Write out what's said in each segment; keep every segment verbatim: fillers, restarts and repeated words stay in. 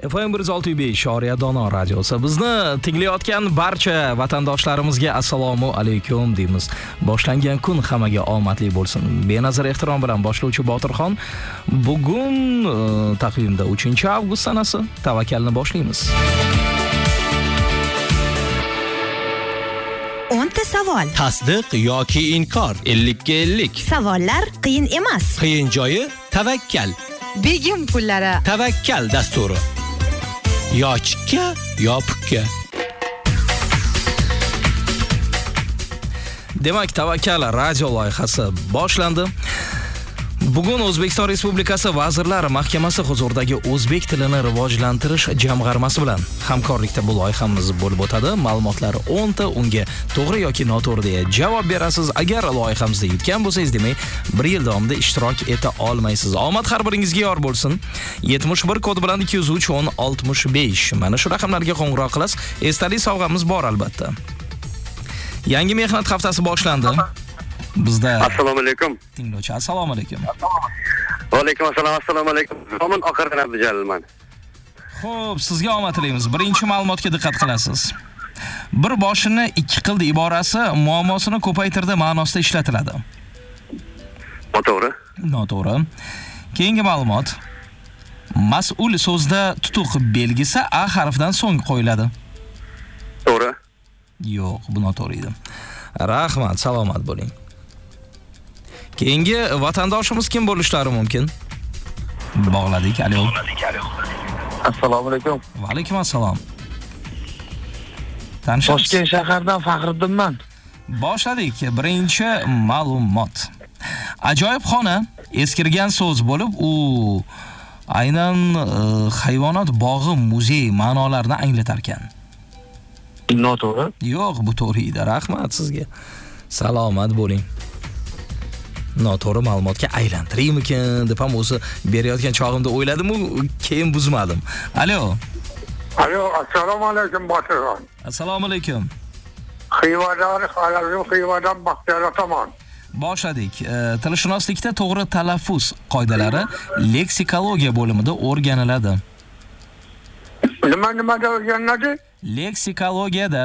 F M bir yuz olti nuqta besh Shoriya Dono radiosi. Bizni tinglayotgan barcha vatandoshlarimizga assalomu alaykum deymiz. Boshlangan kun hammaga omadli bo'lsin. Benazir ehtirom bilan boshlovchi Botirxon. Bugun uh, taqvimda uchinchi avgust sanasi. Tavakkalni boshlaymiz. o'nta savol. Tasdiq yoki inkor. ellik ga ellik. Savollar qiyin emas. Qiyin joyi tavakkal. Begim pullari. Tavakkal dasturi. Yo chikka, yo pukka. Demak, Tavakkal radio loyihasi boshlandi. Bugun O'zbekiston Respublikasi Vazirlar Mahkamasi huzuridagi o'zbek tilini rivojlantirish jamg'armasi bilan hamkorlikda bu loyihamiz bo'lib o'tadi. Ma'lumotlar o'nta, unga to'g'ri yoki noto'g'ri deya javob berasiz. Agar loyihamizda yutgan bo'lsangiz, demak, bir yil davomida ishtirok eta olmaysiz. Omad har biringizga yor bo'lsin. yetmish bir kod bilan ikki yuz uch o'n oltmish besh. Mana shu raqamlarga qo'ng'iroq qilasiz. Esdalik sovg'amiz bor albatta. Yangi mehnat haftasi boshlandi. Bizda Assalomu alaykum. Tinglovchi, assalomu alaykum. Va alaykum assalom, assalomu alaykum. Zomin Oqardan Abdujalilman. Xo'p, sizga omad tilaymiz. Birinchi ma'lumotga diqqat qilasiz. Bir boshini ikki qildi iborasi muammosini ko'paytirdi ma'nosida ishlatiladi. Noto'g'ri. Noto'g'ri. Keyingi ma'lumot. Mas'ul so'zda tutuq belgisi a harfidan so'ng qo'yiladi. To'g'ri. Yo'q, bu noto'g'ri edi. Rahmat, salomat bo'ling. Keyingi vatandoshimiz kim bo'lishlari mumkin? Bog'ladik. Alo. Assalomu alaykum. Va alaykum assalom. Tanishamiz. Toshkent shahardan Faxriddinman. Boshladik. Birinchi ma'lumot. Ajoyib xona eskirgan so'z bo'lib, u aynan uh, hayvonot bog'i muzey ma'nolarini anglatar ekan. Noto'g'ri. Yo'q, bu to'g'ri edi. Rahmat sizga. Salomat bo'ling. Noto'g'ri ma'lumotga aylantiraymikin deb ham o'zi berayotgan chog'imda o'yladim-u, keyin buzmadim. Alo. Alo, assalomu alaykum Botirxon. Assalomu alaykum. Xivadan, Xalazim Xivadan Baxtiyor tomon. Boshladik. E, tilshunoslikda to'g'ri talaffuz qoidalari leksikologiya bo'limida o'rganiladi. Nima nimada o'rganiladi? Leksikologiyada.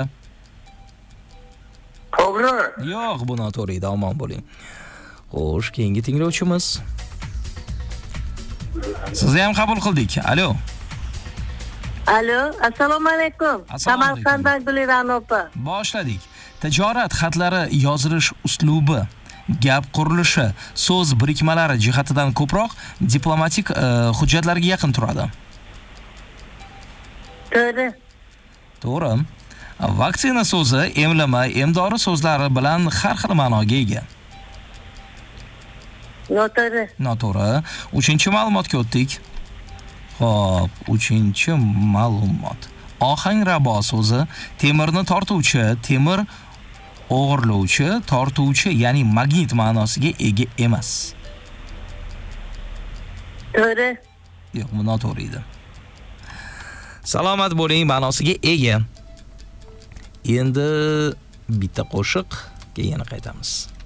To'g'ri. Yo'q, bu noto'g'ri edi. Omon bo'ling. Xo'sh, keyingi tinglovchimiz. Sizni ham qabul qildik. Alo. Alo, assalomu alaykum. Samarqanddan Gulirano opa. Boshladik. Tijorat xatlari yozilish uslubi, gap qurilishi, so'z birikmalari jihatidan ko'proq diplomatik uh, hujjatlarga yaqin turadi. To'g'ri. To'g'ri. Vaksina so'zi emlama, emdori so'zlari bilan har xil ma'noga ega. Noto'g'ri. Noto'g'ri. Uchinchi ma'lumotga o'tdik. Xo'p, uchinchi ma'lumot. Ohangrabo so'zi temirni tortuvchi, temir o'g'irlovchi, tortuvchi, ya'ni magnit ma'nosiga ega emas. To'g'ri. Yo'q, bu noto'g'ri edi. Salomat bo'ling ma'nosiga ega. Endi bitta qo'shiq, keyin qaytamiz.